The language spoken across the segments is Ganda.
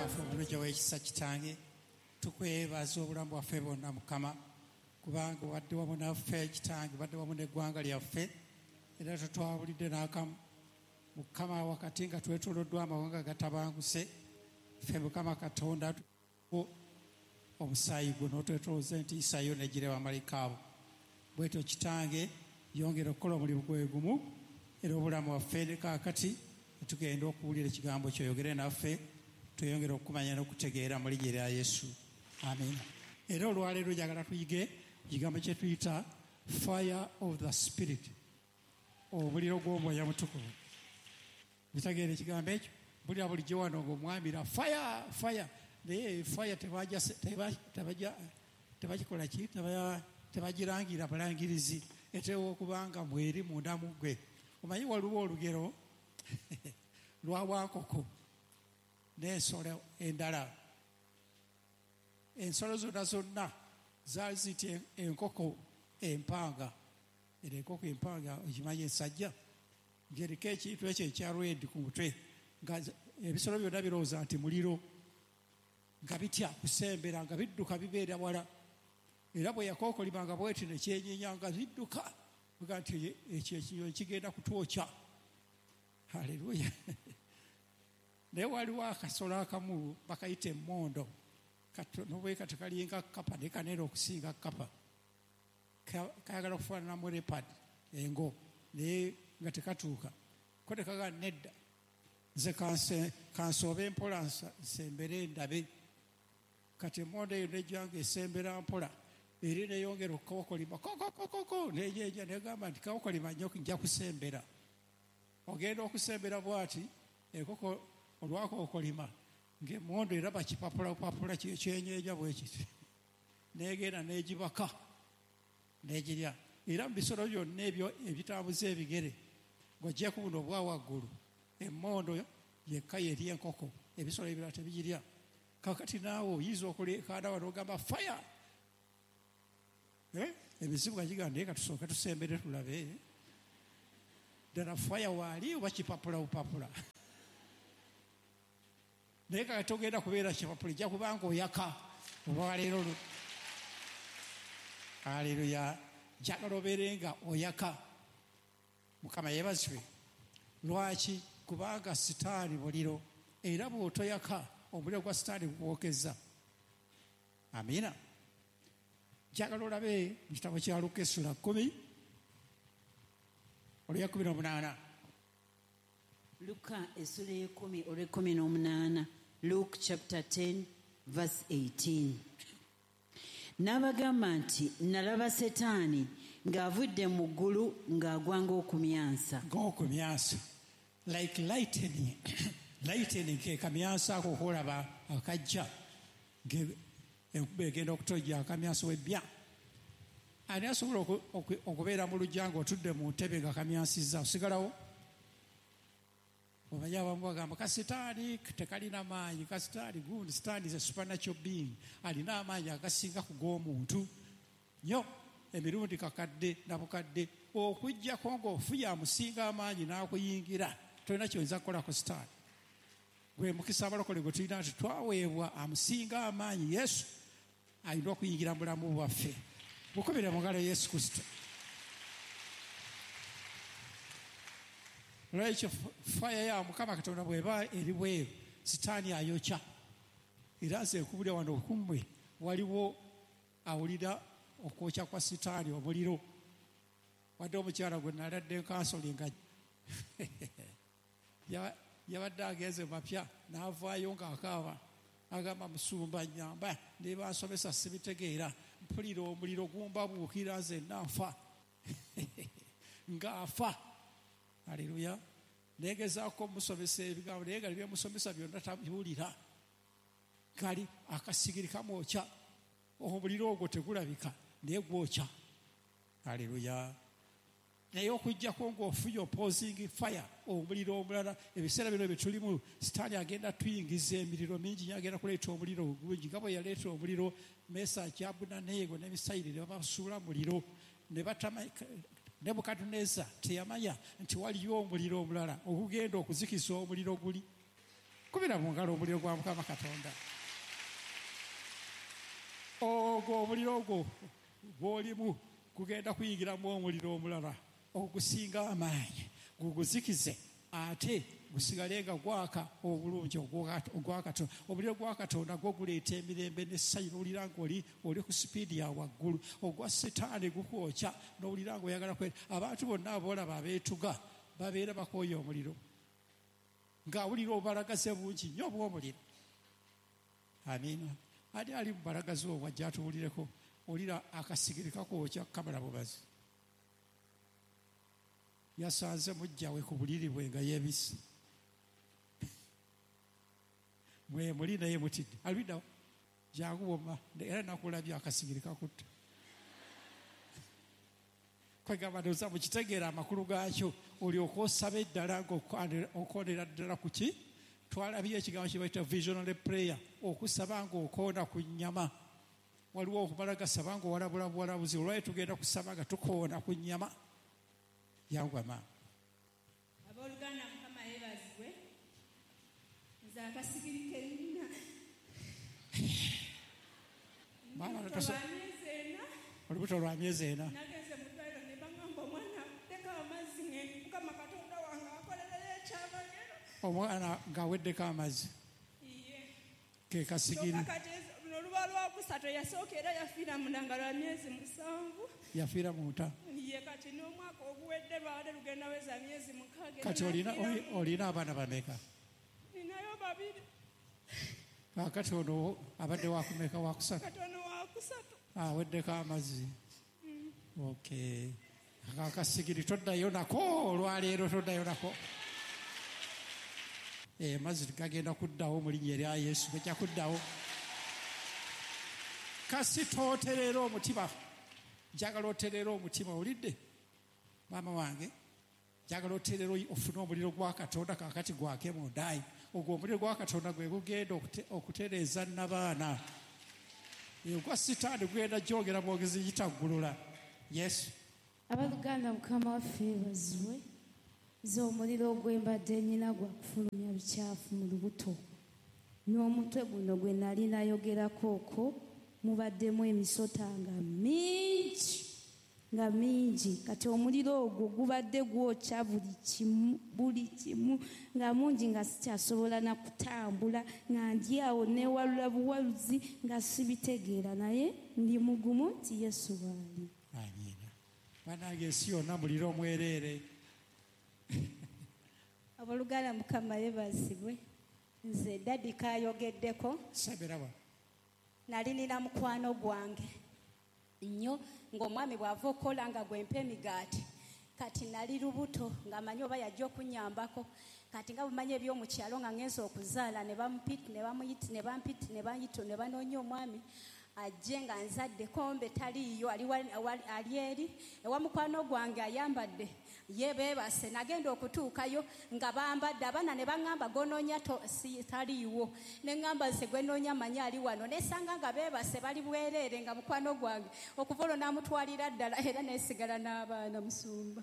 waffe omulojja w'ekisa kitange tukwebaza obulamu bwaffe bwonna Mukama kubanga wadde wamu naffe kitange wadde wamu n'eggwanga lyaffe era totwabulidde n'akamu Mukama wakati nga twetooloddwa amawanga gatabanguse ffe Mukama Katonda omusaayi gwo n'otwetolooza entiisa yo n'eggire bamalayika abo bwetyo kitange yongera okukola omulimu gwe gumu era obulamu waffe ne kaakati tugenda okuwulira ekigambo kyoyogere naffe tweyongera okumanya n'okutegeera mu linnya lya Yesu amen. Era olwaleero njagala tuyige ekigambo kye tuyita fire of the spirit, omuliro gw'omwoyo mutukuvu. Bitageera ekigambo ekyo bulira bulijjo wano ng'omwamira fire fire naye fire tebagikola ki tebagirangira bulangirizi eteewa okubanga mweri munda mu ggwe. Omanyi waliwo olugero lwa Wankoko n'ensolo endala. Ensolo zonna zaali ziyita enkoko empanga. Era enkoko empanga okimanyi ensajja ng'eriko ekintu ekyo ekya red ku mutwe nga ebisolo byonna birowooza nti muliro nga bitya kusembera nga bidduka bibeera wala. Era bwe yakookolimanga bweti ne kyenyeenya nga zidduka nga nti ekyo ekinyonyi kigenda kutwokya. Haleluya. Naye waliwo akasolo akamu bakayita emmondo katono bwe kati kalinga kapa ne kanera okusinga kapa kayagala okufaananamu leopard engo naye nga tekatuuka ko tekaga nedda nze kansoobe mpola nsembere ndabe. Kati emmondo eyo nejjanga esembera mpola eri neyongera okukookolima kokokokoko nejeja negamba nti kookolima nnyo nja kusembera. Ogenda okusembera bwati enkoko olwakookolima ng'emmondo era bakipapulapapula kyenyeeja bwe kiti negenda negibaka negirya. Era mu bisolo byonna ebyo ebitambuza ebigere ng'ojja ku buno obwa waggulu emmondo yekka yerya enkoko, ebisolo ebirala tebigirya. Kakati naawe oyinza okuleekaana wano ogamba fire. Ebizibu gagiga naye katusooke tusembere tulabe ddala fire waali oba kipapula bupapula. Naye kakati togenda kubeera kipapula ejja kubanga oyaka olwaleero. Haleluya. Njagala obeere nga oyaka. Mukama yeebazibwe. Lwaki? Kubanga sitaani muliro era bw'otoyaka omuliro gwa sitaani gubwokezza. Amiina. Njagala olabe mu kitabo kya Luka essula 10 olwa 18. Luka essula 10 olwa 18. Luke chapter 10 verse 18. N'abagamba nti nalaba Setaani ng'avudde mu ggulu ng'agwa ng'okumyansa. Ng'okumyansa. Like lightning. Lightning ke kamyansa ako okulaba akajja. Enkuba egenda okutojja akamyansa webbya. Ani asobola okubeera mu lujja ng'otudde mu ntebe nga kamyansizza osigalawo? Omanyi abamu bagamba kasitaani tekalina maanyi, kasitaani gundi sitaani ze supernatural being alina amaanyi agasinga ku g'omuntu nnyo emirundi kakadde nabukadde. Okujjako ng'ofuye amusinga amaanyi n'akuyingira tolina kyoyinza kukola ku sitaani. Gwe mukisa abalokole gwe tulina nti twaweebwa amusinga amaanyi Yesu alina okuyingira mu bulamu bwaffe. Mukubire mu ngalo Yesu Kristo. Lwekyo fire ya Mukama Katonda bw'eba eri bweru sitaani ayokya. Era nze nkubulira wano okummwe waliwo awulira okwokya kwa sitaani omuliro. Wadde omukyala gwe naladde kansolinga yabadde agenze mapya n'avaayo ng'akaaba agamba musumba nnyamba ne bansomesa sibitegeera mpulira omuliro gumbabuukira nze nanfa ng'afa. Haleluya. Negezaako omusomesa ebigambo naye nga byemusomesa byonna tabiwulira. Kali akasigiri kamwokya omuliro ogwo tegulabika naye gwokya. Haleluya. Naye okujjako ng'ofuye opposing fire omuliro omulala. Ebiseera bino bye tulimu sitaani agenda tuyingiza emiriro mingi nnyo agenda kuleeta omuliro ogulungi nga bwe yaleeta omuliro Mesaki Abudaneego ne Misayiri ne babasuula muliro ne batama. Nebukadneza teyamanya nti waliyo omuliro omulala ogugenda okuzikiza omuliro guli. kubira mu ngalo omuliro gwa Mukama Katonda. Ogwo omuliro ogwo gw'olimu gugenda kuyingiramu omuliro omulala ogusinga amaanyi guguzikize ate gusigale nga gwaka obulungi ogwa Katonda. Omuliro gwa Katonda gwo guleeta emirembe n'essanyu n'owulira ng'oli ku sipiidi ya waggulu. Ogwa Setaani gukwokya n'owulira ng'oyagala kwera. Abantu bonna abolaba abeetuga babeera bakooye omuliro ng'awulira obubalagaze bungi nnyo obw'omuliro. Amiina. Ate ali mu balagaze obwo ajja atuwulireko olira akasigiri kakwokya kamala bubazi. Yasanze mujjawe ku buliri bwe nga yeebisse. Mwe muli naye mutidde. Alwiddawo jangu woma era nakulabye akasigiri kakutta. Kwegamba ndoza mukitegeera amakulu gaakyo olyoka osaba eddala ng'okoonera ddala ku ki? Twalabye ekigambo kye bayita visionary prayer, okusaba ng'okoona ku nnyama. Waliwo okumala gasaba ng'owalabula buwalabuzi. Olwayo tugenda kusaba nga tukoona ku nnyama. Yangu amaanyi. Abooluganda Mukama yeebazibwe. Nze akasigiri ke nnina. Olubuto lwa myezi ena. Nagenze mu ddwaliro ne baŋŋamba omwana aweddeko amazzi Mukama Katonda wange akolerayo ekyamagero. Omwana ng'aweddeko amazzi. Ke kasigiri. Kati luno luba lwakusatu yasooka era yafiira mu nnanga lwa myezi 7. Yafiira mu nta. Ye kati n'omwaka oguwedde lwabadde lugenda weza myezi 6. Kati olina abaana bameka? Ninayo 2. Kakati ono abadde wakumeka wakusatu? Kati ono wakusatu. Aweddeko amazzi. Okay. Akasigiri toddayo nako olwaleero toddayo nako. Amazzi gagenda kuddawo mu linnya erya Yesu. Gajja kuddawo. Kasita otereera omutima. Njagala otereera omutima olidde maama wange. Njagala otereera ofune omuliro gwa Katonda kakati gwake mundaayi. Ogwo omuliro gwa Katonda gwe gugenda okutereeza n'abaana. Ogwa Setaani gugenda gyogera mwogezi gitaggulula. Yesu. Abaluganda Mukama waffe yeebazibwe. Nze omuliro ogwembadde nnina gwa kufulumya bikyafu mu lubuto. N'omutwe guno gwe nali nayogerako okwo mubaddemu emisota nga mingi. Kati omuliro ogwo gubadde gwokya buli kimu nga mungi nga sikyasobola na kutambula nga ndi awo neewalula buwaluzi nga sibitegeera naye ndi mugumu nti Yesu bw'ali. Amiina. Bannange ensi yonna muliro omwereere. Abooluganda Mukama yeebazibwe. Nze Daddy kayogeddeko. Sabirawa. Nali nina mukwano gwange nnyo ng'omwami bw'ava okukola nga gwempa emigaati. Kati nali lubuto nga manyi oba yajja okunyambako. Kati nga bumanyi eby'omukyalo nga ngenza okuzaala ne bamupita ne bamuyita ne bampita ne bayita ne banoonya omwami ajje nga nzadde kombe taliiyo ali eri ewa mukwano gwange ayambadde ye beebase. Nagenda okutuukayo nga bambadde abaana ne baŋŋamba gonoonya taliiwo. Ne ŋŋamba nze gwe noonya manyi ali wano. Nesanga nga beebase bali bwereere nga mukwano gwange okuva olwo n'amutwalira ddala era neesigala n'abaana musumba.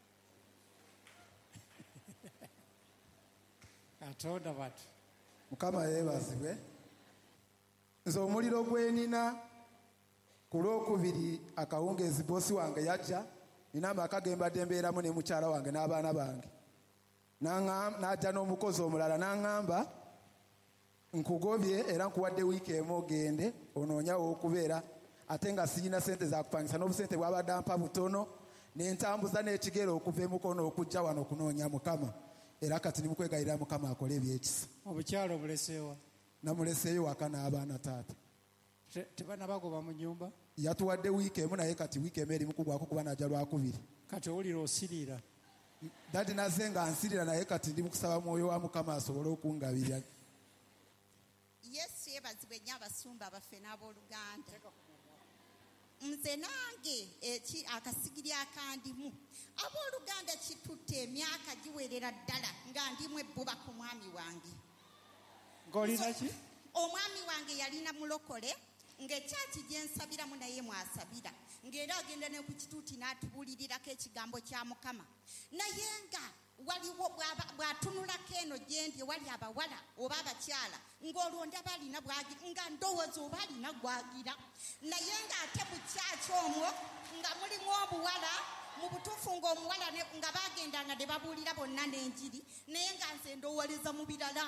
Katonda bati. Mukama yeebazibwe. Nze omuliro gwe nina ku lwokubiri akawungeezi boosi wange yajja nina amaka ge mbadde mbeeramu ne mukyala wange n'abaana bange. N'ajja n'omukozi omulala n'aŋŋamba nkugobye era nkuwadde wiiki emu ogende onoonyawo okubeera ate nga sirina sente za kupangisa n'obusente bwabadde ampa butono ne ntambuza n'ekigero okuva emukono okujja wano okunoonya Mukama. Era kati nimukwegayirira Mukama akole ebyekisa. Omukyala omuleseewa? Namuleseeyo waka n'abaana taata. Tebanabagoba mu nnyumba? Yatuwadde wiiki emu naye kati wiiki emu eri mukugwako kuba najja lwakubiri. Kati owulira osiriira? Dadi naze nga nsirira naye kati ndi mukusaba mwoyo wa Mukama asobole okungabirira. Yesu yeebazibwe nnyo abasumba baffe n'abooluganda. Nze nange akasigiri akandimu abooluganda kitutte emyaka giwerera ddala nga ndimu ebbuba ku mwami wange. Ng'olina ki? Omwami wange yalina mulokole ng'ekyaki gye nsabiramu naye mwasabira ng'era agenda ne ku kituuti n'atubuulirirako ekigambo kya Mukama naye nga waliwo bw'atunulako eno gyendi wali abawala oba abakyala ng'olwo ndaba alina nga ndowooza oba alina gwagira naye ng'ate mu kyaki omwo nga mulimu obuwala mu butuufu ng'omuwala nga bagendanga ne babuulira bonna n'enjiri naye nga nze ndowooleza mu birala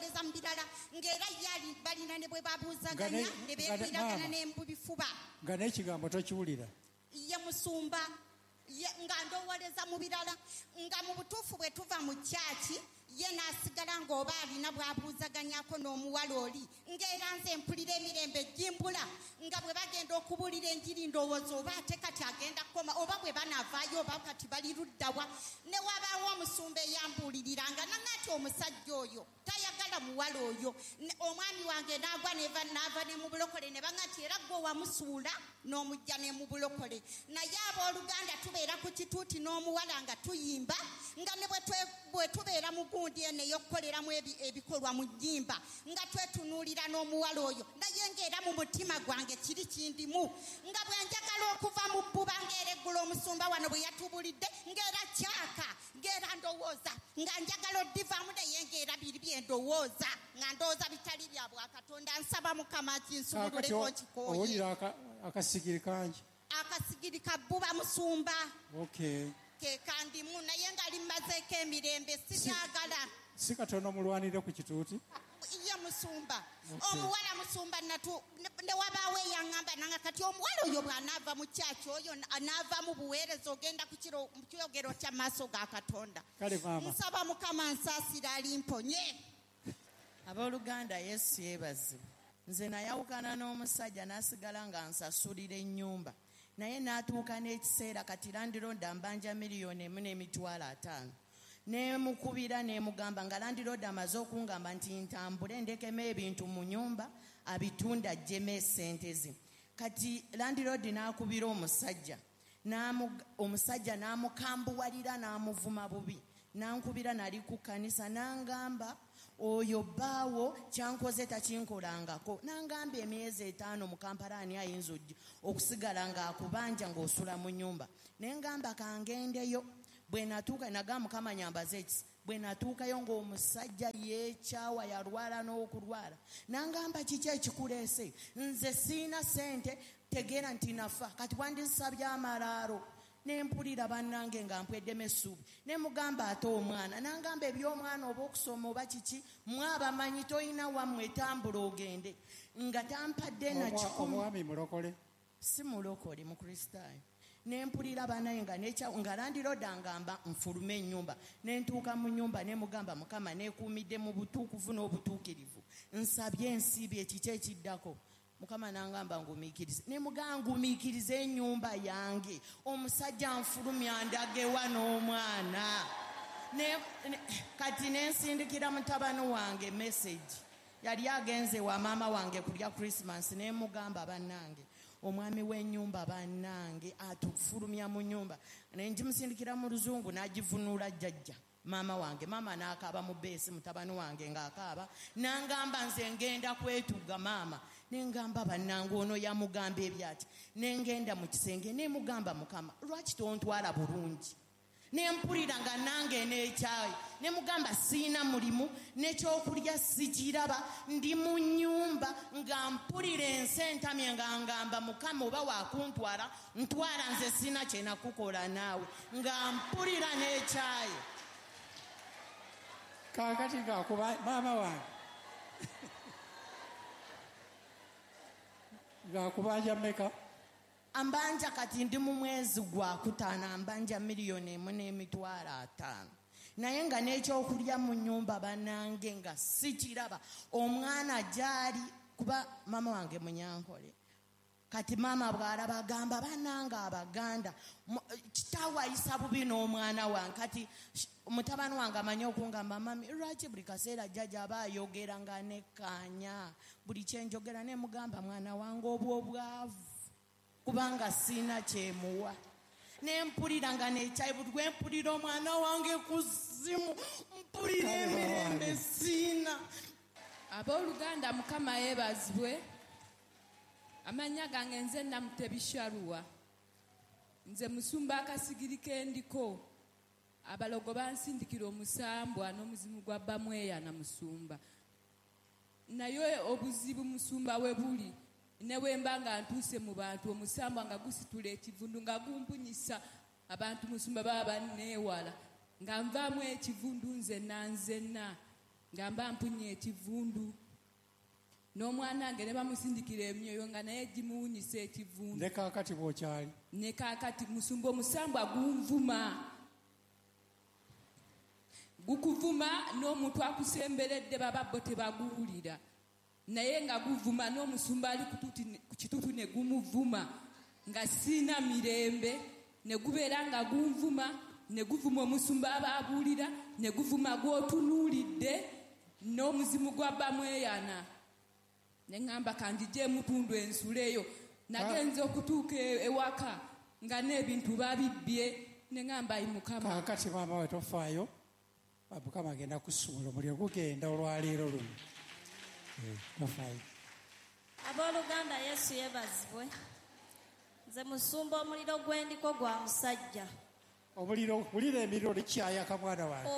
ng'era ye balina ne bwe babuuzaganya ne beekwiragana mu bifuba nga n'ekigambo tokiwulira ye musumba nga ndowooleza mu birala nga mu butuufu bwe tuva mu kyaki ye n'asigala ng'oba alina bw'abuuzaganyako n'omuwala oli ng'era nze mpulira emirembe gimbula nga bwe bagenda okubuulira enjiri ndowooza oba ate kati agenda kukoma oba bwe banavaayo oba kati bali luddawa ne wabaawo omusumba eyambuuliriranga nangati omusajja oyo tayagala muwala oyo omwami wange n'agwa n'ava ne mu bulokole ne bangati era gwe wamusuula n'omujja ne mu bulokole naye abooluganda tubeera ku kituuti n'omuwala nga tuyimba nga ne bwe tubeera mu gundi eno ey'okukoleramu ebikolwa mu jjimba nga twetunuulira n'omuwala oyo naye ng'era mu mutima gwange kiri kindimu nga bwe njagala okuva mu bbuba ng'era eggulu omusumba wano bwe yatubulidde ng'era kyaka ng'era ndowooza nga njagala oddivaamu naye ng'era biri bye ndowooza nga ndowooza bitali bya bwakatonda nsaba mukama kinsubululeko kikooye owulira akasigiri kangi akasigiri ka bbuba musumba okay kekandimu naye nga limazeeko emirembe sibyagala si katono mulwanire ku kituuti ye musumba omuwala musumba ne wabaawo eyaŋŋamba nanga kati omuwala oyo bw'anaava mu kyaki oyo anaava mu buweereza ogenda ku kyogero kya maaso ga katonda nsaba mukama nsaasira alimponye abooluganda yesu yeebazibwe nze nayawukana n'omusajja n'asigala nga nsasulira ennyumba naye n'atuuka n'ekiseera kati landiroda mbanja $1,500,000 neemukubira neemugamba nga landiroda amaze okungamba nti ntambule ndekemu ebintu mu nyumba abitunda ajjemu esente ze kati landirodi n'akubira omusajja n'amukambuwalira n'amuvuma bubi n'ankubira nali ku kkanisa n'angamba oyo bbaawo kyankoze takinkolangako n'angamba emyezi 5 mu Kampala ani ayinza okusigala ng'akubanja ng'osula mu nyumba n'engamba kangendeyo bwe natuuka nagamba mukama nyambaze ekisa bwe natuukayo ng'omusajja yeekyawa yalwala n'okulwala n'angamba kiki ekikuleese nze siina sente tegeera nti nafa kati wandisabye amalaalo nempulira bannange nga mpweddemu essuubi ne mugamba ate omwana n'angamba eby'omwana oba okusoma oba kiki mwabamanyi toyina wammwe tambula ogende nga tampadde na kikumi omwami mulokole si mulokole mu kristaayo nempulira banaye nga landiroda ngamba nfulume ennyumba nentuuka mu nyumba nemugamba mukama nekuumidde mu butuukuvu n'obutuukirivu nsabye ensiibi ekiki ekiddako mukama nangamba ngumiikirize nemugamba ngumiikirize ennyumba yange omusajja nfulumya ndagewa n'omwana kati nensindikira mutabani wange message yali agenze wa maama wange kulya Christmas nemugamba bannange omwami w'ennyumba bannange atufulumya mu nyumba nenjimusindikira mu luzungu n'agivunuula jjajja maama wange maama n'akaaba mu beesi mutabani wange ng'akaaba nangamba nze ngenda kwetuga maama nengamba bannange ono yamugamba ebyati nengenda mu kisenge nemugamba mukama lwaki tontwala bulungi nempulira nga nange n'ekyayi nemugamba siina mulimu n'ekyokulya sikiraba ndi mu nnyumba nga mpulira ensentamye nga ngamba mukama oba wakuntwala ntwala nze siina kye nakukola naawe nga mpulira n'ekyayi kakati ngakuba maama wange ngakubanja mmeka ambanja kati ndi mu mwezi gwa kutaano ambanja $1,500,000 naye nga n'ekyokulya mu nnyumba bannange nga sikiraba omwana gyali kuba maama wange munyankole kati maama bw'alaba agamba bannange abaganda kitaawe ayisa bubi n'omwana wange kati mutabani wange amanyi okungamba mami lwaki buli kaseera jjajja aba ayogera nga nekkaanya buli kyenjogera nemugamba mwana wange obwavu kubanga siina kyemuwa nempulira nga nekyayi buli lwempulira omwana wange kuzimu mpulira emirembe siina. Abooluganda mukama yeebazibwe. Amanya gange nze Namutebishaluwa. Nze musumba akasigiri kendiko abalogo bansindikira omusambwa n'omuzimu gwa bamweya na musumba naye obuzibu musumba we buli ne bwe mba nga ntuuse mu bantu omusambwa nga gusitula ekivundu nga gumpunyisa abantu musumba baba banneewala nga nvaamu ekivundu nzenna nga mba mpunya ekivundu n'omwana wange ne bamusindikira emyoyo nga naye gimuwunyisa ekivundu ne kaakati bw'okyali ne kaakati musumba omusambwa gunvuma gukuvuma n'omuntu akusemberedde bababbo tebaguwulira naye nga guvuma n'omusumba ali ku kitutu ne gumuvuma nga siina mirembe ne gubeera nga gunvuma ne guvuma omusumba ababuulira ne guvuma gw'otunuulidde n'omuzimu gwa bamweyana ne ŋŋamba kanjije emutundu ensuleyo nagenza okutuuka ewaka nga n'ebintu babibbye ne ŋŋamba ayi mukama kaakati maama we tofaayo mukama agenda kusuula omuliro gugenda olwaleero luno tofaayo. Abooluganda Yesu yeebazibwe. Nze musumba omuliro gw'endiko gwa musajja. Omuliro wulira emiriro likyayaka mwana wange.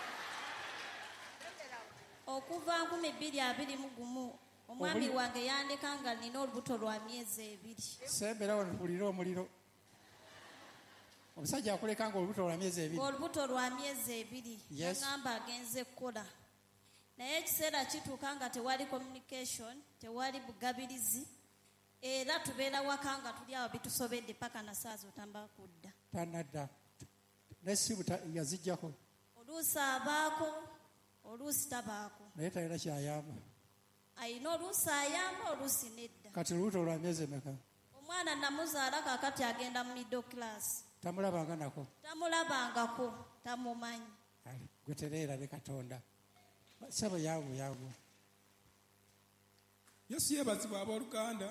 Okuva 2021 omwami wange yandeka nga nina olubuto lwa myezi 2. Sembera wano tulira omuliro. Omusajja akuleka nga olubuto lwa myezi 2. Olubuto lwa myezi 2. Yes. Ngamba agenze kukola. Naye ekiseera kituuka nga tewali communication, tewali bugabirizi. Era tubeera waka nga tuli awo bitusobedde paka na saa zotamba kudda. Tanadda. Nesibu yazijjako. Oluusi abaako, oluusi tabaako. Naye talina kyayamba. Ayina oluusi ayamba, oluusi nedda. Kati olubuto lwa myezi emeka? Omwana namuzaala kaakati agenda mu middle class. Tamulabanga nako? Tamulabangako, tamumanyi. Gwe tereera ne Katonda. Sabo yangu. Yesu yeebazibwa abooluganda.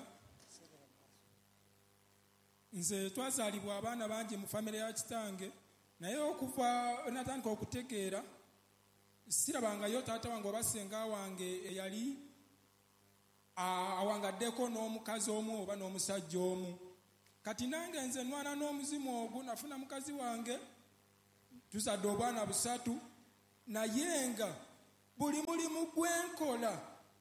Nze twazaalibwa abaana bangi mu famire ya kitange naye okuva natandika okutegeera sirabangayo taata wange oba senga wange eyali awangaddeko n'omukazi omu oba n'omusajja omu. Kati nange nze nwana n'omuzimu ogwo nafuna mukazi wange tuzadde obwana 3 naye nga buli mulimu gwenkola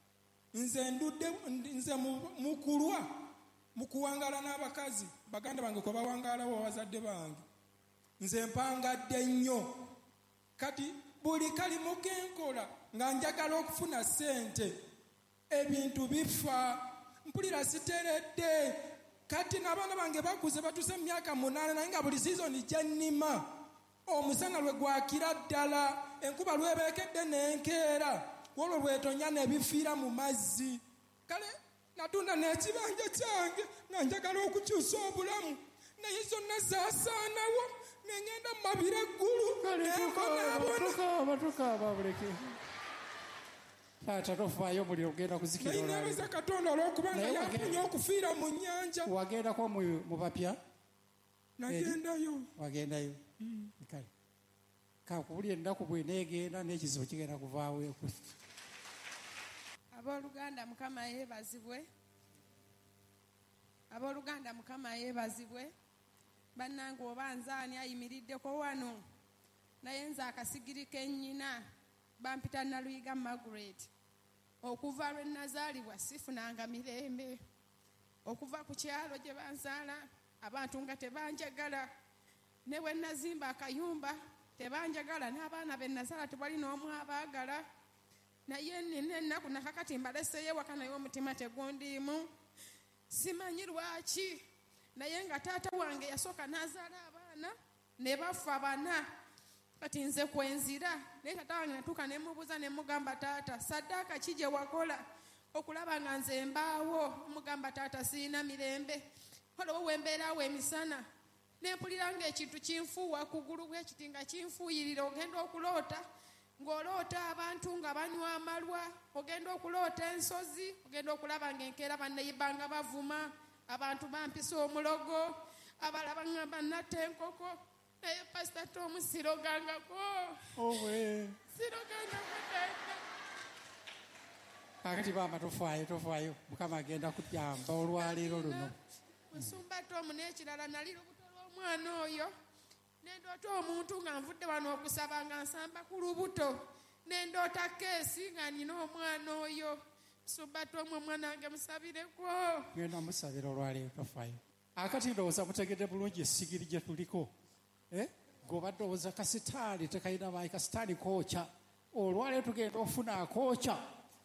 nze mukulwa mukuwangala n'abakazi baganda bange kwe bawangalawo abazadde bange nze mpangadde nnyo. Kati buli kalimu kenkola nga njagala okufuna ssente ebintu bifa mpulira siteredde. Kati n'abaana bange bakuze batuuse mu myaka 8 naye nga buli sizoni gyennima omusana lwe gwakira ddala enkuba lwebeekedde n'enkeera olwo lwetonya ne bifiira mu mazzi. Kale natunda n'ekibanja kyange nga njagala okukyusa obulamu naye zonna zaasaanawo neŋŋenda mu mabira eggulu batukaaba buleke taata tofaayo omuliro ogenda kuzikira naye neebeza Katonda olw'okubanga yamponya okufiira mu nnyanja. Wagendako mu bapya? Nagendayo. Wagendayo? Kale kakubulira ennaku bweneegenda n'ekizibu kigenda kuvaawo. Abooluganda Mukama yeebazibwe. Abooluganda Mukama yeebazibwe. Bannange oba nzaani ayimiriddeko wano naye nze akasigiri kennyina bampita Naluyiga Margaret. Okuva lwe nazaalibwa sifunanga mirembe. Okuva ku kyalo gye banzaala abantu nga tebanjagala. Ne bwe nazimba akayumba tebanjagala n'abaana be nazaala tewali n'omu abaagala. Naye nina ennaku nakakati mbaleseyo ewaka naye omutima tegundiimu. Simanyi lwaki naye nga taata wange yasooka n'azaala abaana ne bafa 4. Kati nze kwenzira naye taata wange natuuka ne mubuuza ne mugamba taata saddaaka ki gye wakola okulaba nga nze mbaawo? Mugamba taata sirina mirembe waliwo wembeeraawo emisana nempulira ng'ekintu kinfuuwa kugulu bwe kiti nga kinfuuyirira. Ogenda okuloota ng'oloota abantu nga banywa amalwa, ogenda okuloota ensozi, ogenda okulaba ng'enkeera banneyibbanga bavuma abantu bampisa omulogo abalaba ngamba natta enkoko naye pasita Tom sirogangako. Sirogangako taata. Kakati baama tofaayo Mukama agenda kujamba olwaleero luno. Musumba Tom n'ekirala nali lubuto lw'omwana oyo nendoota omuntu nga nvudde wano okusaba nga nsamba ku lubuto nendoota keesi nga nina omwana oyo subate omwe omwana wange musabireko. Genda musabira olwaleero tofayo. Akati ndowooza mutegedde bulungi essigiri gye tuliko. G'obadde owooza kasitaani tekayina maanyi, kasitaani kookya. Olwaleero tugenda ofuna akookya.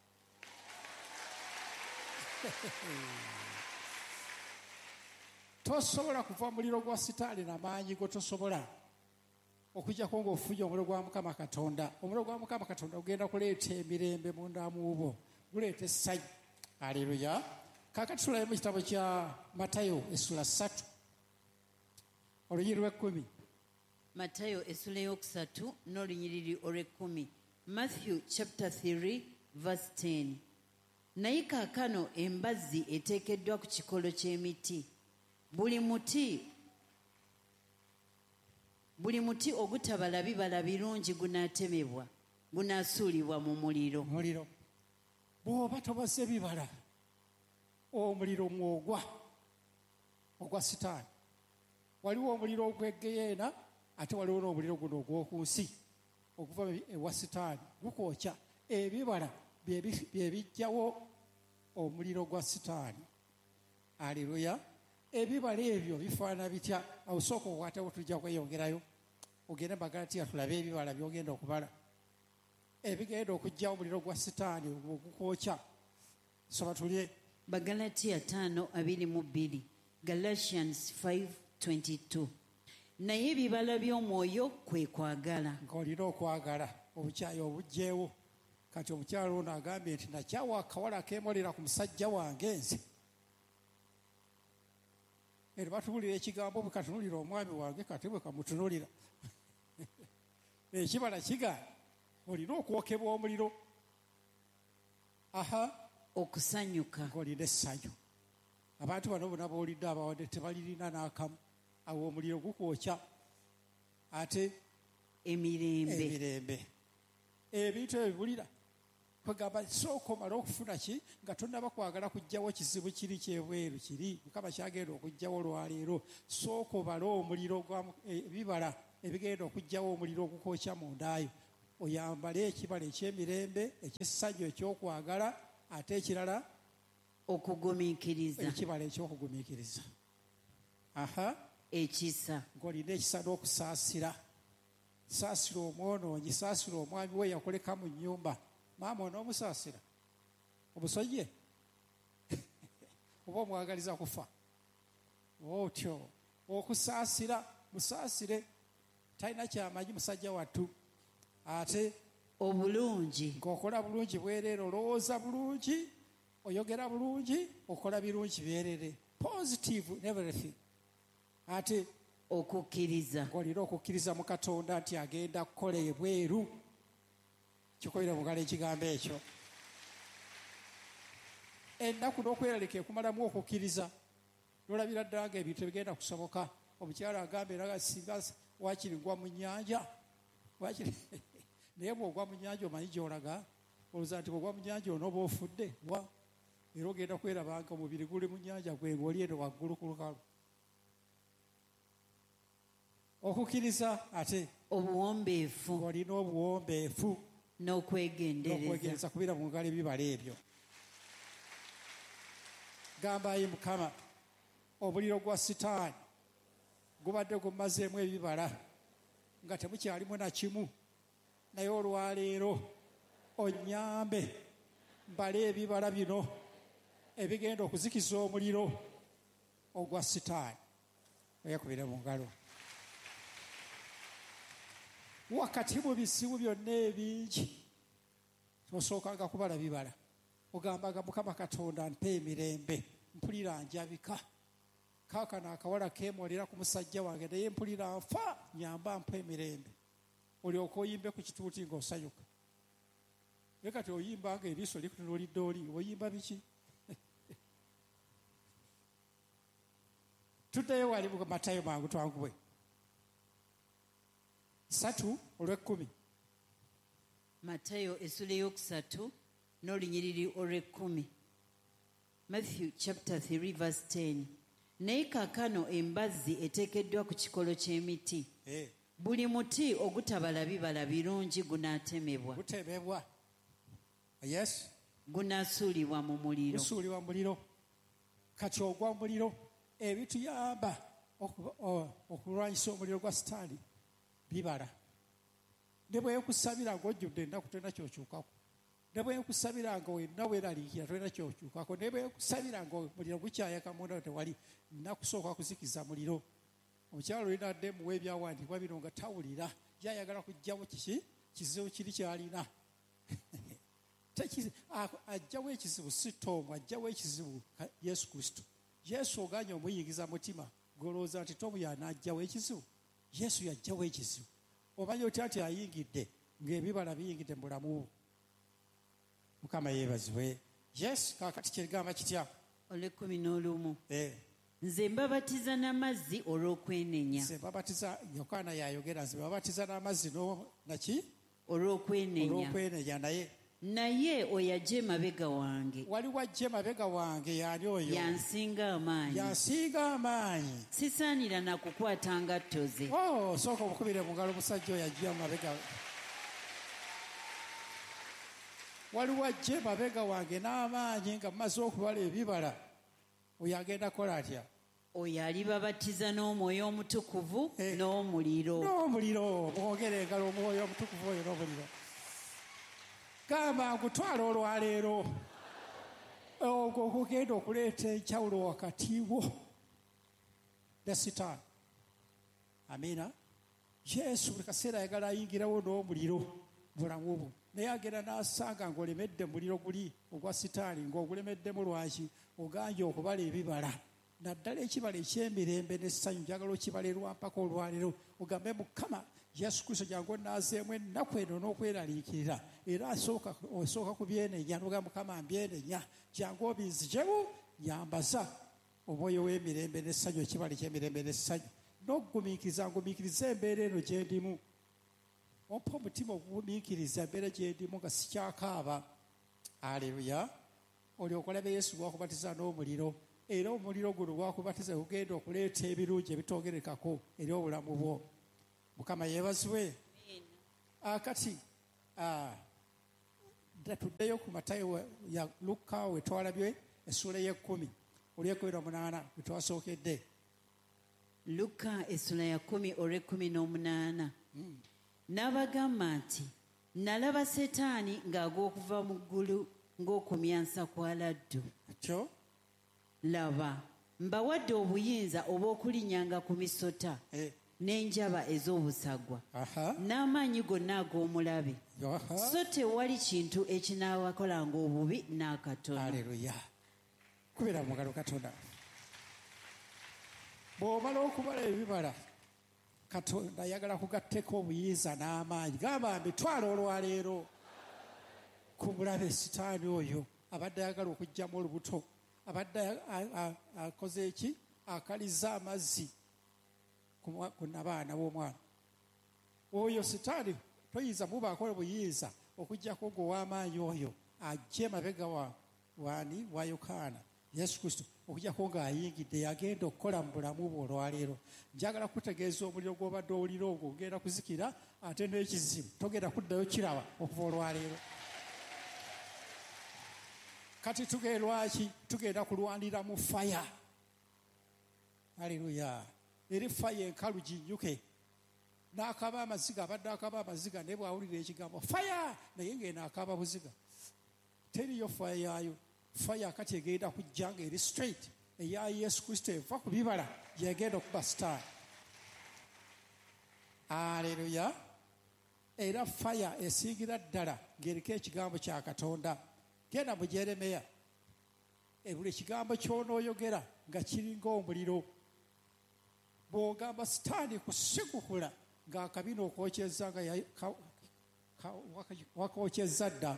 Tosobola kuva muliro gwa sitaani n'amaanyi go tosobola okujjako ng'ofunye omuliro gwa Mukama Katonda. Omuliro gwa Mukama Katonda gugenda kuleeta emirembe munda mu bo, guleeta essanyu. Aleluya. Kaakati tulabe mu kitabo kya Matayo essula 3 olunyiriri lw'10. Matayo essula ey'okusatu n'olunyiriri olw'10. Matthew chapter 3 verse 10. Naye kaakano embazzi eteekeddwa ku kikolo ky'emiti. Buli muti ogutabala bibala birungi gunaatemebwa, gunaasuulibwa mu muliro. Muliro bw'oba tobaze bibala, omuliro mwogwa ogwa sitaani. Waliwo omuliro ogw'eggeyeena, ate waliwo n'omuliro guno ogw'oku nsi oguva ewa sitaani, gukwokya. Ebibala bye bijjawo omuliro gwa sitaani. Aleluya. Ebibala ebyo bifaanana bitya? Awo sooka okwatewo tujja kweyongerayo. Ogende Bagalatiya tulabe ebibala by'ogenda okubala ebigenda okujjawo omuliro gwa sitaani ogukwokya. Soma tulye. Bagalatiya 5:22. Galatians 5:22. Naye ebibala by'omwoyo kwe kwagala. Ng'olina okwagala. Obukyayi obugjeewo. Kati omukyala ono agambye nti nakyawa akawala keemolera ku musajja wange nze. Ero batuwulira ekigambo bwe katunulira omwami wange kati bwe kamutunulira. Ekibala kigaana. Olina okwokebwa omuliro. Okusanyuka. Ng'olina essanyu. Abantu bano bonna b'olidde abawadde tebalirina n'akamu. Awo omuliro gukwokya. Ate emirembe. Ebintu ebibulira kwegamba sooka omala okufuna ki nga tonnaba kwagala kujjawo kizibu kiri kyebweru kiri Mukama kyagenda okujjawo olwaleero. Sooka obale omuliro ebibala ebigenda okujjawo omuliro ogukwokya mundaayo. Oyambale ekibala eky'emirembe, eky'essanyu, ekyokwagala, ate ekirala okugumiikiriza. Ekibala ekyokugumiikiriza. Ekisa. Ng'olina ekisa n'okusaasira. Saasira omwonoonyi, saasira omwami we yakoleka mu nnyumba. Maama onoomusaasira omusojje oba omwagaliza kufa. Otyo okusaasira, musaasire. Talina kyamanyi musajja wattu. Ate obulungi. Ng'okola bulungi bwereere, olowooza bulungi, oyogera bulungi, okola birungi byereere. Positive in everything. Ate okukkiriza. Ng'olina okukkiriza mu Katonda nti agenda kukola ebweru. Kikoyira mugala ekigambo ekyo. Ennaku n'okweralika ekumalamu okukkiriza. Nolabira ddala nga ebintu ebigenda kusoboka. Omukyala agamba era singa wakiri ngwa mu nnyanja. Naye bw'ogwa mu nnyanja omanyi gy'olaga. Olowooza nti bw'ogwa mu nnyanja onooba ofudde. Era ogenda kweraba nga omubiri guli mu nnyanja gwe ng'oli eno waggulu ku lukalu. Okukkiriza ate obuwombeefu. Ng'olina obuwombeefu. N'okwegendereza. Kubira mu ngalo ebibala ebyo. Gamba ayi Mukama, omuliro gwa sitaani gubadde gumazeemu ebibala nga temukyalimu na kimu. Naye olwaleero onnyambe mbale ebibala bino ebigenda okuzikiza omuliro ogwa sitaani. Oyakubire mu ngalo. Wakati mu bisibu byonna ebingi tosookanga kubala bibala. Ogambaga Mukama Katonda mpa emirembe, mpulira njabika. Kaakano akawala keemolera ku musajja wange naye mpulira nfa, nyamba mpa emirembe. Olyoka oyimbe ku kituuti ng'osanyuka. Naye kati oyimba nga eriiso likutunuulidde oli, oyimba biki? Tuddeyo wali mu Matayo mangu twangubwe. 3:10. Matayo essula ey'okusatu n'olunyiriri olw'10. Matthew chapter 3 verse 10. naye kaakano embazzi eteekeddwa ku kikolo ky'emiti. Buli muti ogutabala bibala birungi gunaatemebwa. Gutemebwa. Yes. Gunaasuulibwa mu muliro. Gusuulibwa mu muliro. Kati ogwa mu muliro ebituyamba okulwanyisa omuliro gwa sitaani bibala. Ne bwekusabira ng'ojjudde ennaku tolina kyokyukako. Ne bwekusabira nga wenna weeraliikira tolina kyokyukako. Ne bwekusabira nga omuliro gukyayaka munda tewali nakusooka kuzikiza muliro. Omukyalo olina dde muwa ebyawandiikibwa bino nga tawulira yayagala kugjawo kizibu kiri kyalina. Ajjawo ekizibu si Tomu, ajjawo ekizibu Yesu Kristo. Yesu oganye omuyingiza mutima golowooza nti Tomu y'anaajjawo ekizibu. Yesu yajjawo ekizibu. Omanyi otya nti ayingidde ng'ebibala biyingidde mu bulamu. Mukama yeebazibwe. Yes, kaakati kyegamba kitya? Olw'ekkumi n'olumu. Nze mbabatiza n'amazzi olw'okwenenya. Nze mbabatiza, Yokaana yayogera, nze mbabatiza n'amazzi naki? Olw'okwenenya. Naye oyo ajja emabega wange. Waliwo ajja emabega wange, y'ani oyo? Yansinga amaanyi. Sisaanira na kukwata ngatto ze. Sooka omukubire mu ngalo omusajja oyo ajja emabega. Waliwo ajja emabega wange n'amaanyi nga mumaze okubala ebibala. Oyo agenda kola atya? Oyo alibabatiza n'omwoyo omutukuvu n'omuliro. N'omuliro. Mwogere engalo, omwoyo omutukuvu oyo n'omuliro. Gamba ngutwala olwaleero ogwo okugenda okuleeta enjawulo wakati wo ne Sitaani. Amiina. Yesu buli kaseera ayagala ayingirawo n'omuliro bulamu bwo. Naye agenda n'asanga ng'olemedde muliro guli ogwa Sitaani ng'ogulemeddemu lwaki? Oganje okubala ebibala. Naddala ekibala eky'emirembe n'essanyu njagala okibalerwa mpaka olwaleero. Ogambe Mukama Yesu Kristo jangu onaazeemu ennaku eno n'okweraliikirira. Era osooka ku byenenya n'ogamba Mukama mbyenenya. Jangu obinzigyemu nyambaza omwoyo w'emirembe n'essanyu, ekibala eky'emirembe n'essanyu. Ngumiikiriza embeera eno gye ndimu. Ompa omutima ogumiikiriza embeera gye ndimu nga sikyakaaba. Aleluya. Olyoka olabe Yesu gwakubatiza n'omuliro. Era omuliro guno gwakubatiza gugenda okuleeta ebirungi ebitogerekako eri obulamu bwo. Mukama yeebazibwe. Kati tuddeyo ku Matayo ya Luka we twalabye essula y'ekkumi olw'ekumi we twasookedde. Luka essula ya 10 olw'ekumi. N'abagamba nti nalaba Setaani ng'agwa okuva mu ggulu ng'okumyansa kwa laddu. Laba mbawadde obuyinza obw'okulinnyanga ku misota n'enjaba ez'obusagwa n'amaanyi gonna ag'omulabe, so tewali kintu ekinaabakolanga obubi n'akatono. Aleluya. Kubira mu ngalo Katonda. Bw'omala okubala ebibala, Katonda ayagala kugatteko obuyinza n'amaanyi. Gamba mbitwala olwaleero ku mulabe Sitaani oyo abadde ayagala okuggyamu olubuto, abadde akoze eki? Akaliza amazzi ku nabaana b'omwana oyo. Sitaani toyinza mubaako buyinza okuggyako gw'ow'amaanyi oyo ajje emabega wa Yokaana Yesu Kristo okuggyako ng'ayingidde yagenda okukola mu bulamu bwo olwaleero. Njagala kutegeeza omuliro gw'obadde owulira ogwo ogenda kuzikira, ate n'ekizibu togenda kuddayo kiraba okuva olwaleero. Kati tugeerwaki? Tugenda kulwanira mu faya. Aleluya. Eri faya enkalu ginnyuke. N'akaba amaziga, abadde akaba amaziga naye bw'awulira ekigambo faya naye ng'eno akaba buziga. Teriyo faya yaayo. Faya kati egenda kujja ng'eri straight eya Yesu Kristo eva ku bibala yegenda okuba Sitaani. Aleluya. Era faya esingira ddala ng'eriko ekigambo kya Katonda. Genda mu Jeremiya, buli ekigambo ky'onooyogera nga kiringa omuliro. Bw'ogamba Sitaani kusigukula ng'akabina okwokyeza nga wakwokyeza dda.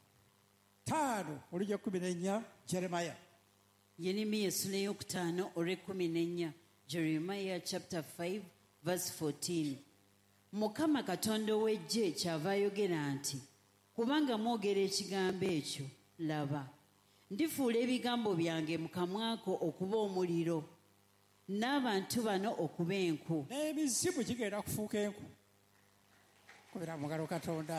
5:14 Jeremiya. Yeremiya essula ey'okutaano olw'ekumi. Jeremiah chapter 5 verse 14. Mukama Katonda ow'eggye kyava ayogera nti, kubanga mwogera ekigambo ekyo, laba ndifuula ebigambo byange mu kamwako okuba omuliro, n'abantu bano okuba enku. n'emizimu gigenda kufuuka enku. Kubira mu ngalo Katonda.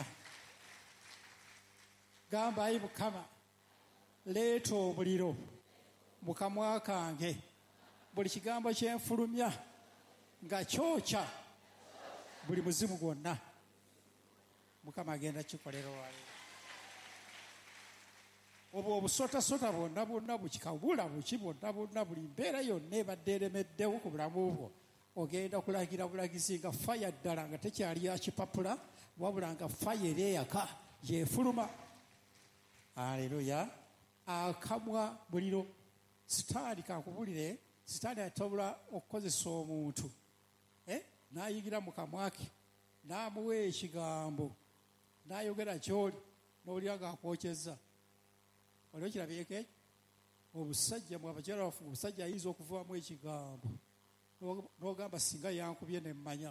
Gamba ayi Mukama, leeta omuliro mu kamwa kange, buli kigambo kyenfulumya nga kyokya buli muzimu gwonna. Mukama agenda kikolera olwaleero. Obwo obusotasota bwonna bukikabula buki bwonna buli mbeera yonna ebadde eremeddewo ku bulamu bwo, ogenda kulagira bulagizi nga faya ddala nga tekyali ya kipapula, wabula nga faya eri eyaka yefuluma. Aleluya. Akamwa muliro. Sitaani kankubulire, sitaani atobola okukozesa omuntu n'ayigira mu kamwa ke n'amuwa ekigambo n'ayogera ky'oli n'olya ng'akwokyezza. Olwo kirabyeko ekyo? Obusajja mu abakyala baffe, omusajja ayinza okuvaamu ekigambo n'ogamba singa yankubye ne mmanya.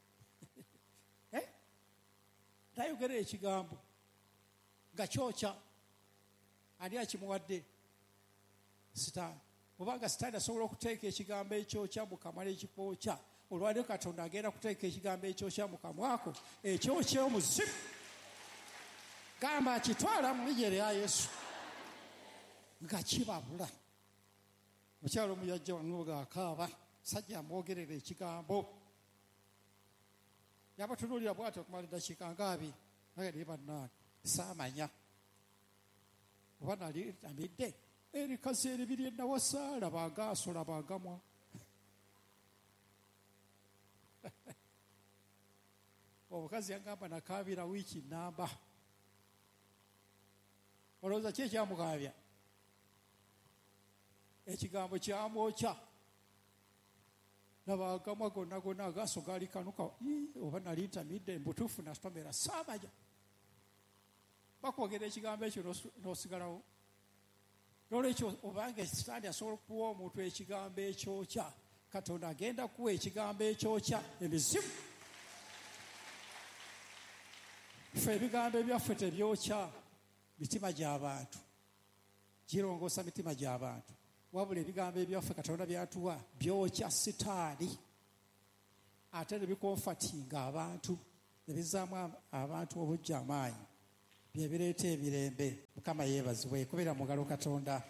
N'ayogera ekigambo nga kyokya. Ani akimuwadde? Sitaani. Kubanga sitaani asobola okuteeka ekigambo ekyokya mu kamwa n'ekikwokya. Olwaleero Katonda agenda kuteeka ekigambo ekyokya mu kamwako, ekyokya omuzimu. Gamba akitwala mu linnya lya Yesu nga kibabula. Mukyalo omu yajja wano ng'akaaba, sajja amwogerera ekigambo. Yabatunuulira bw'atyo okumala eddakiika nga 2, naye bannange saamanya oba nali amidde erikazi eribiri ennawasa laba agaaso laba agamwa. Omukazi yagamba nakaabira wiiki nnamba. Olowooza ki ekyamukaabya? Ekigambo kyamwokya. Laba agamwa gonna agaaso gaali kanuka. Oba nali ntamidde mbutuufu nastomera saamanya. Bakwogera ekigambo ekyo n'osigalawo. N'olwekyo obanga sitaani asobola okuwa omuntu ekigambo ekyokya, Katonda agenda kuwa ekigambo ekyokya emizimu. Ffe ebigambo ebyaffe tebyokya mitima gy'abantu, girongoosa mitima gy'abantu. Wabula ebigambo ebyaffe Katonda byatuwa byokya sitaani, ate ne bikonfatinga abantu, ne bizaamu abantu obujja amaanyi, bye bireeta emirembe. Mukama yeebazibwe. Kubira mu ngalo Katonda.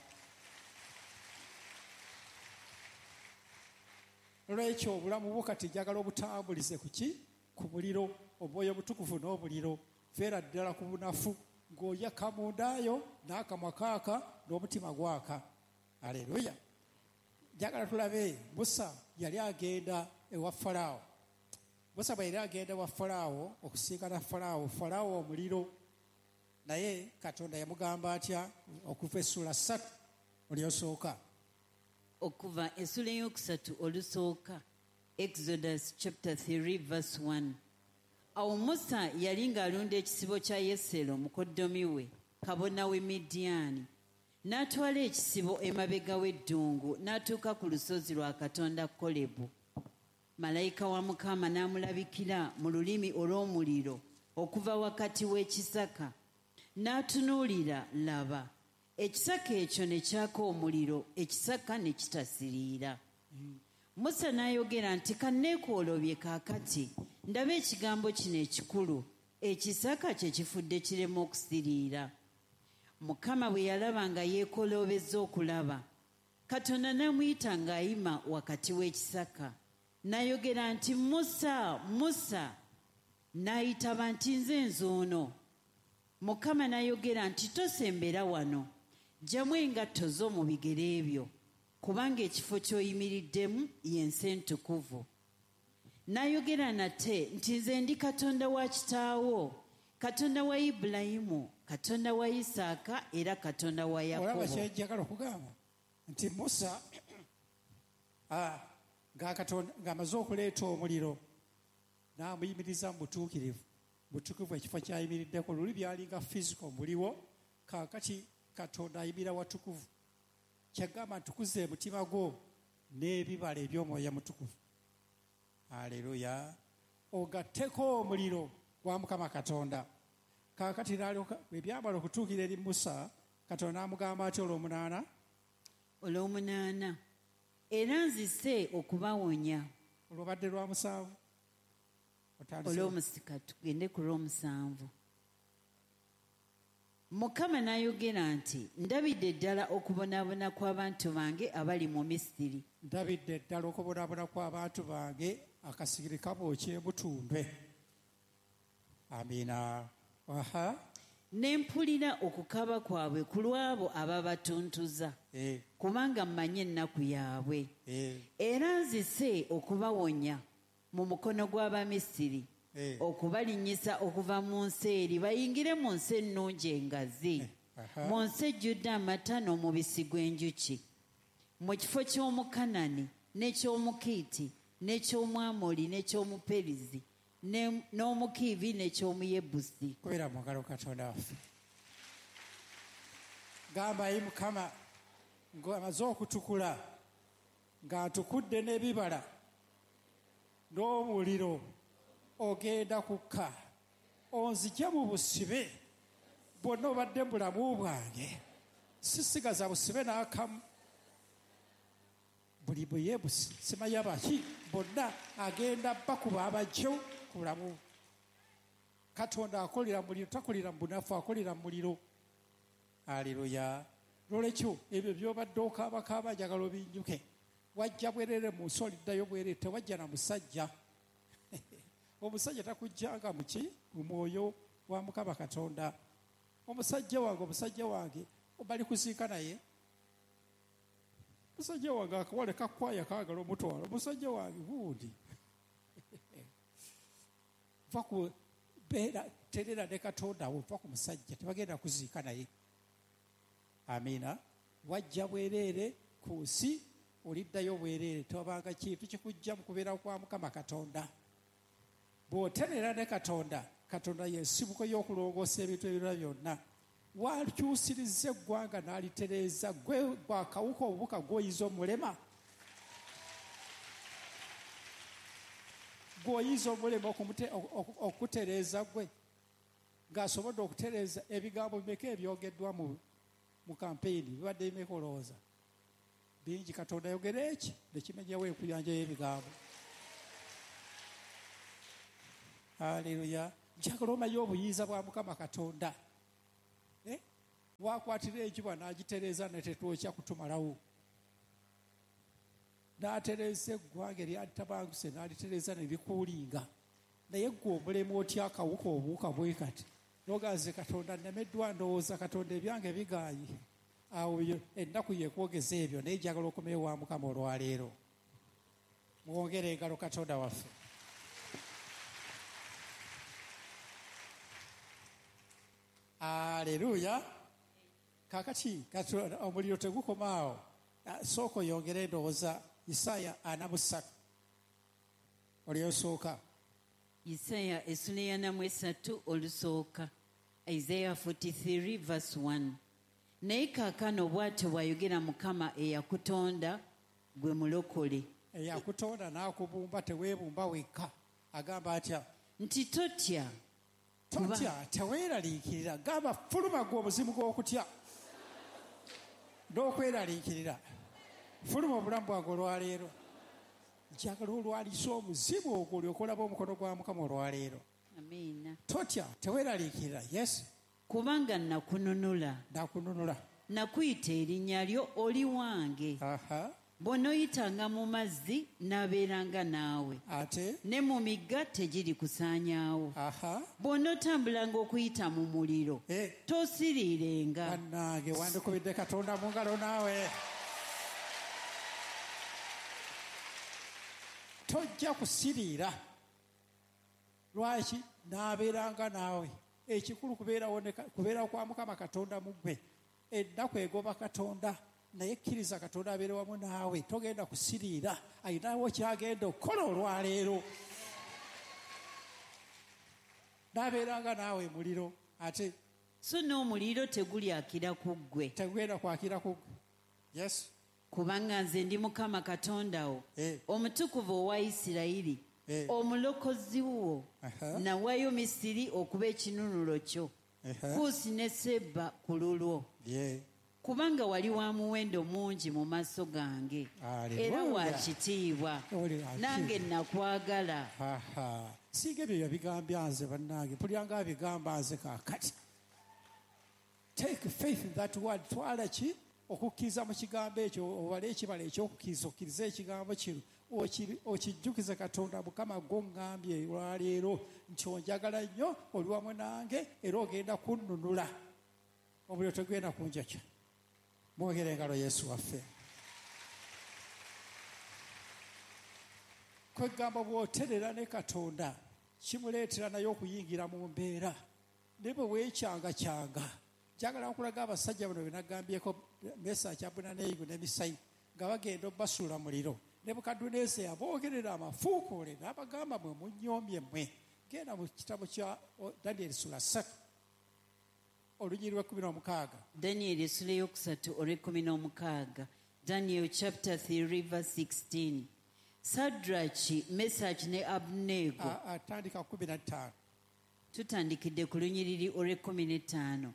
Olwekyo obulamu bwo kati njagala obutambulize ku ki? Ku muliro. Omwoyo omutukuvu n'omuliro. Veera ddala ku bunafu ng'oyaka mundaayo n'akamwa kaaka n'omutima gwaka. Aleluya. Njagala tulabe Musa yali agenda ewa Falaawo. Musa bwe yali agenda ewa Falaawo okusinkana Falaawo, Falaawo omuliro. Naye Katonda yamugamba atya? Okuva essula 3 olyosooka. Okuva essula eyokusatu olusooka. Exodus chapter 3 verse 1. Awo Musa yali ng'alunda ekisibo kya Yesero mukoddomi we, kabona w'e Midiyaani. N'atwala ekisibo emabega w'eddungu n'atuuka ku lusozi lwa Katonda Kolebu. Malayika wa Mukama n'amulabikira mu lulimi olw'omuliro okuva wakati w'ekisaka. N'atunuulira, laba, ekisaka ekyo ne kyaka omuliro, ekisaka ne kitasiriira. Musa n'ayogera nti, kanneekoolobye kaakati, ndaba ekigambo kino ekikulu, ekisaka kye kifudde kirema okusiriira. Mukama bwe yalaba nga yeekoloobezza okulaba, Katonda n'amuyita ng'ayima wakati w'ekisaka. N'ayogera nti, Musa, Musa! N'ayitaba nti, nze nzuuno. Mukama n'ayogera nti, tosembera wano, ggyamu engatto zo mu bigere byo, kubanga ekifo ky'oyimiriddemu y'ensi entukuvu. N'ayogera nate nti, nze ndi Katonda wa kitaawo, Katonda wa Ibulayimu, Katonda wa Isaaka era Katonda wa Yakobo. Olaba kyejjagala okugamba nti Musa ng'amaze okuleeta omuliro n'amuyimiriza mu butuukirivu ekifo ky'ayimiriddeko. Luli byalinga physical muliwo, kaakati Katonda ayimira watukuvu. Kyagamba ntukuze mutima gwo n'ebibala eby'omwoyo mutukuvu. Aleluya. Ogatteko omuliro gwa Mukama Katonda. Kaakati bwe byamala okutuukira eri Musa, Katonda amugamba ati olw'omunaana. Olw'omunaana era nzise okubawonya olwobadde lwa musanvu olw'omusika tugende ku lw'omusanvu. Mukama n'ayogera nti ndabidde ddala okubonaabona kw'abantu bange abali mu Misiri. ndabidde ddala okubonaabona kw'abantu bange akasigiri kabookye butundwe. Amiina. Aha. Ne mpulira okukaaba kwabwe ku lw'abo ababatuntuza kubanga mmanyi ennaku yaabwe. Era nzise okubawonya mu mukono gw'Abamisiri okubalinnyisa okuva mu nsi eri bayingire mu nsi ennungi engazi, mu nsi ejjudde amata n'omubisi gw'enjuki, mu kifo ky'Omukanani n'eky'Omukiiti n'eky'Omwamoli n'eky'Omuperizi n'Omukiivi n'eky'Omuyebusi. Kubera mu ngalo Katonda waffe. Gamba yi Mukama ng'amaze okutukula ng'atukudde n'ebibala n'omuliro ogenda kukka onzigye mu busibe bwonna obadde mu bulamu bwange sisigaza busibe n'akamu. Buli Buyebusi simanyi abaki bonna agenda bakuba abajjo ku bulamu. Katonda akolera muliro, takolera mu bunafu, akolera mu muliro. Aleluya. Lolekyo ebyo by'obadde okaabakaaba njagala obinjuke. Wajja bwerere mu nsi oliddayo bwerere, tewajja na musajja. Omusajja takujjanga muki mu mwoyo wa Mukama Katonda. Omusajja wange bali kuziika naye. Omusajja wange akawale kakwaya kaagala omutwalo. Omusajja wange gundi. Va ku beera terera ne Katonda wo, va ku musajja tebagenda kuziika naye. Amiina. Wajja bwerere ku nsi oliddayo bwerere, tewabanga kintu kikujja mu kubeera kwa Mukama Katonda. Bw'oterera ne Katonda, Katonda y'ensibuko y'okulongoosa ebintu ebirala byonna. Wakyusirizza eggwanga n'alitereeza, gwe gwakawuka obubuka gw'oyiza omulema. Gw'oyiza omulema okutereeza gwe ng'asobodde okutereeza ebigambo bimeka ebyogeddwa mu kampeyini bibadde bimeka olowooza bingi. Katonda ayogera eki nekimenyawo enkuyanja y'ebigambo. Haleluya. Njagala omanye obuyinza bwa Mukama Katonda. Wakwatira enjuba n'agitereeza ne tetwokya kutumalawo. N'atereeza eggwanga eryalitabanguse n'alitereeza ne likuulinga. Naye ggwe omulemu otya akawuka obuwuka bwe kati. Nogaze Katonda nnemeddwa ndowooza Katonda ebyange bigaayi. Awo ennaku yekwogeza ebyo naye njagala okomeyo wa Mukama olwaleero. Mwongere engalo Katonda waffe. Aleluya. Kakati omuliro tegukomaawo. Sooka oyongere ndowooza Isaaya 43 olyosooka. Isaaya essula ya 43 olusooka. Isaiah 43 verse 1. Naye kaakano bw'atyo bw'ayogera Mukama eyakutonda gwe mulokole. Eyakutonda n'akubumba teweebumba wekka. Agamba atya? Nti totya. Totya, teweeraliikirira. Gamba fuluma gwe omuzimu gw'okutya n'okweraliikirira. Fuluma obulamu bwange olwaleero. Njagala olwaliisa omuzimu ogwo olyoke olaba omukono gwa Mukama olwaleero. Amiina. Totya, teweeraliikirira. Yes. Kubanga nakununula. Nakununula. Nakuyita erinnya lyo oli wange. Bw'onooyitanga mu mazzi n'abeeranga naawe. Ate? Ne mu migga tegiri kusaanyaawo. Bw'onootambulanga okuyita mu muliro tosiriirenga. Bannange wandikubidde Katonda mu ngalo naawe. Tojja kusiriira. Lwaki? N'abeeranga naawe. Ekikulu kubeera kwa Mukama Katonda mu ggwe. Ennaku egoba Katonda. Naye kkiriza Katonda abeere wamu naawe. Togenda kusiriira. Ayinawo kyagenda okukola olwaleero. N'abeeranga naawe muliro. Ate so n'omuliro tegulyakira ku ggwe. Tegugenda kwakira ku ggwe. Yes. Kubanga nze ndi Mukama Katonda wo, omutukuvu owa Isirayiri, omulokozi wo. Nawaayo Misiri okuba ekinunulo kyo. Kuusi ne Seba ku lulwo. kubanga wali wa muwendo mungi mu maaso gange era wa kitiibwa nange nakwagala. Singa ebyo yabigambya nze bannange pulyanga abigamba nze kaakati. Take faith in that word. Twala ki okukkiriza mu kigambo ekyo, obala ekibala ekyokukkiriza okkiriza ekigambo kino okijjukize Katonda Mukama goŋŋambye olwaleero nti onjagala nnyo, oli wamu nange era ogenda kunnunula, omuliro tegenda kunjakya. Mwogere engalo Yesu waffe. Kwegamba bw'oterera ne Katonda kimuleetera naye okuyingira mu mbeera ne bwe weekyanga. Njagala okulaga abasajja bano be nagambyeko Mesaki, Abeduneego ne Misaayi nga bagenda obbasuula muliro. Nebukadduneeza yaboogerera amafuukoole n'abagamba mwe munnyoomye mmwe. Genda mu kitabo kya Danyeri sula 3 olunyiri lwa 16. Danyeri sula yokusatu olw'ekumi Daniel chapter 3 verse 16. Sadraki, Mesaki ne Abeduneego. Atandika 15. Tutandikidde ku lunyiriri olw'ekumi.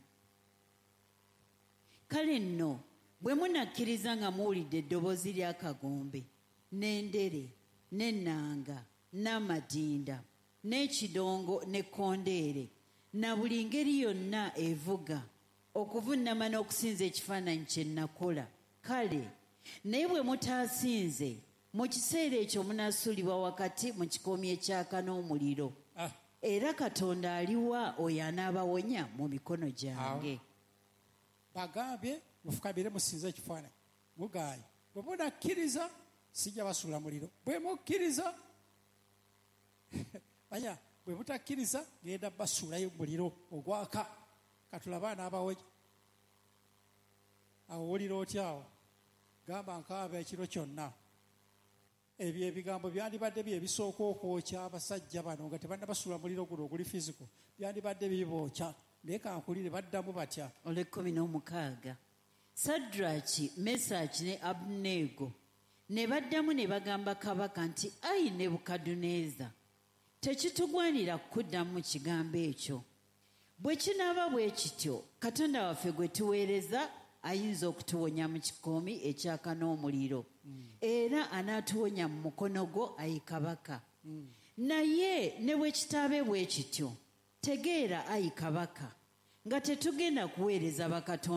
Kale nno bwe munakkiriza nga muwulidde eddoboozi ly'akagombe n'endere n'ennanga n'amadinda n'ekidongo n'ekkondeere na buli ngeri yonna evuga okuvunnama n'okusinza ekifaananyi kye nakola, kale naye bwe mutaasinze mu kiseera ekyo munaasuulibwa wakati mu kikoomi ekyaka n'omuliro. Era Katonda aliwa oyo anaabawonya mu mikono gyange. Bagambye mufukabire musinze ekifaananyi mugaayi. Bwe munakkiriza sijja basuula muliro. Bwe mukkiriza manya, bwe mutakkiriza genda basuulayo muliro ogwaka. Katulaba anaabawonya. Awo owulira otya awo? Gamba nkaaba ekiro kyonna. Ebyo ebigambo byandibadde byebisooka okwokya abasajja bano nga tebannabasuula muliro guno oguli fiziko. Byandibadde bibookya. Naye kankulire baddamu batya. Olw'ekumi. Sadraki, Mesaki ne Abeduneego ne baddamu ne bagamba kabaka nti, ayi Nebukadduneeza, tekitugwanira kuddamu mu kigambo ekyo. Bwe kinaaba bwe kityo, Katonda waffe gwe tuweereza ayinza okutuwonya mu kikoomi ekyaka n'omuliro, era anaatuwonya mu mukono gwo, ayi kabaka. Naye ne bwe kitaabe bwe kityo, tegeera ayi kabaka, nga tetugenda kuweereza bakatonda